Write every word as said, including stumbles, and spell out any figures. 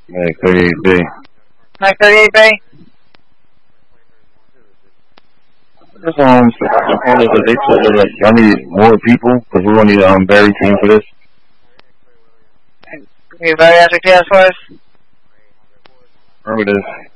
Mag thirty-eight B. Mag thirty-eight B? Just um, because they told us that y'all need more people because we're gonna need um Barry team for this. You need a bariatric task force? Remember this.